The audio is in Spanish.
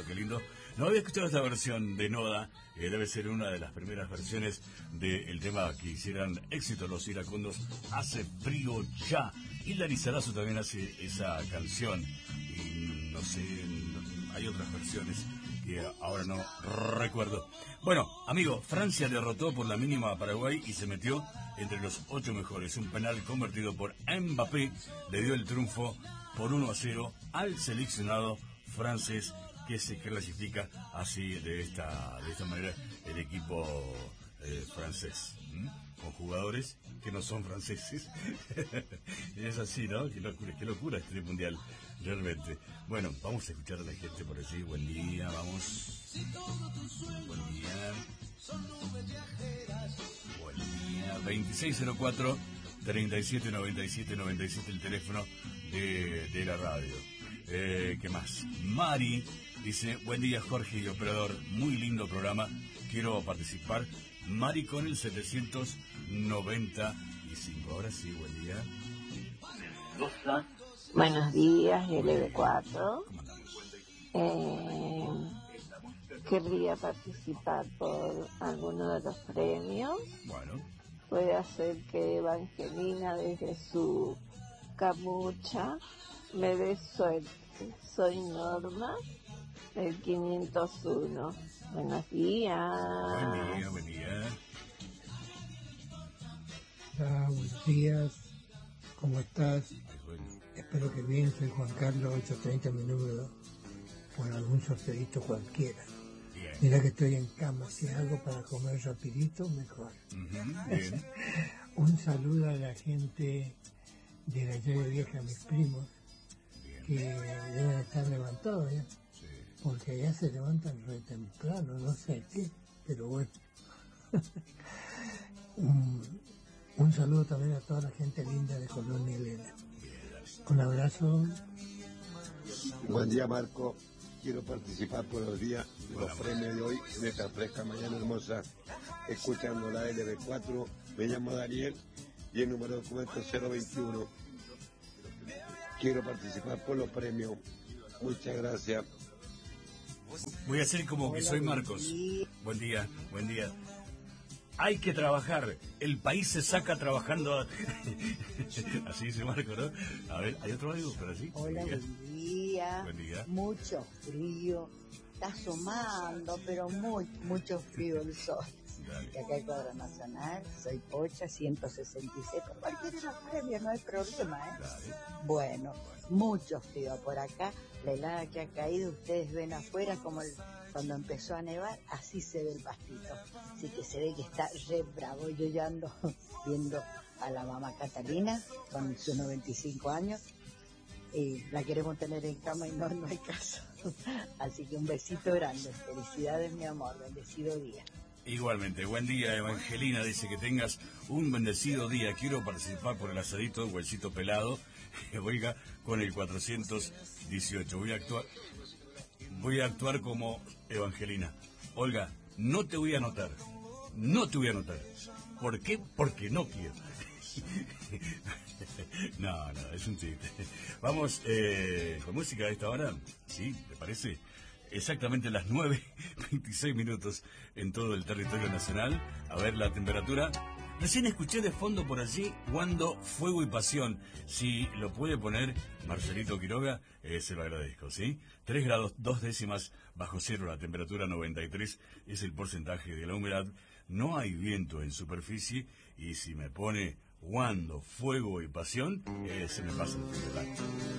qué lindo. No había escuchado esta versión de Noda, debe ser una de las primeras versiones del tema que hicieran éxito los iracundos, Hace frío ya. Y Larry Sarrazzo también hace esa canción. Y no sé, hay otras versiones que ahora no recuerdo. Bueno, amigo, Francia derrotó por la mínima a Paraguay y se metió entre los 8 mejores. Un penal convertido por Mbappé le dio el triunfo por 1-0 al seleccionado francés, que se clasifica así de esta manera el equipo francés, con jugadores que no son franceses. Es así, ¿no? Qué locura este mundial, realmente. Bueno, vamos a escuchar a la gente por allí. Buen día, vamos. Buen día. Buen día. 2604 3797 el teléfono de la radio. ¿Qué más? Mari dice: buen día, Jorge y operador, muy lindo programa, quiero participar. Mari con el 795. Ahora sí, buen día. Buenos días, LB4. Querría participar por alguno de los premios. Bueno. Puede ser que Evangelina, desde su camucha, me dé suerte. Soy Norma, el 501. Buenos días. Buen día. Hola, buenos días. ¿Cómo estás? Espero que bien. Soy Juan Carlos, 830, mi número, por algún sorteito cualquiera. Bien. Mira que estoy en cama. Si es algo para comer rapidito, mejor. Bien. Un saludo a la gente de la llave vieja, a mis primos, que deben estar levantados ya. Sí. Porque allá se levantan re temprano, no sé qué, pero bueno. Un saludo también a toda la gente linda de Colonia Elena. Un abrazo. Buen día, Marco. Quiero participar por los días de los premios de hoy en esta fresca mañana hermosa, escuchando la LB4. Me llamo Daniel y el número de documento 021. Quiero participar por los premios. Muchas gracias. Voy a hacer como que soy Marcos. Buen día. Hay que trabajar. El país se saca trabajando. Así dice Marco, ¿no? A ver, ¿hay otro algo por allí? Hola, buen día. Buen día. Mucho frío. Está asomando, pero mucho frío el sol. Dale. Y acá hay Cuadro Nacional, soy Pocha, 166. Por cualquiera de los premios, no hay problema, ¿eh? Dale. Bueno, mucho frío por acá. La helada que ha caído, ustedes ven afuera como cuando empezó a nevar, así se ve el pastito. Así que se ve que está re bravo. Yo ya ando viendo a la mamá Catalina con sus 95 años. Y la queremos tener en cama y no hay caso. Así que un besito grande. Felicidades, mi amor. Bendecido día. Igualmente, buen día, Evangelina. Dice que tengas un bendecido día. Quiero participar por el asadito de huesito pelado. Oiga, con el 418. Voy a actuar como Evangelina. Olga, no te voy a anotar. ¿Por qué? Porque no quiero. No, es un chiste. Vamos con música a esta hora. ¿Sí? ¿Te parece? Exactamente las 9:26 minutos en todo el territorio nacional. A ver la temperatura. Recién escuché de fondo por allí Cuando Fuego y Pasión. Si lo puede poner Marcelito Quiroga, se lo agradezco, ¿sí? 3 grados 2 décimas bajo cero, la temperatura 93 es el porcentaje de la humedad. No hay viento en superficie y si me pone Cuando Fuego y Pasión, se me pasa el fin del año.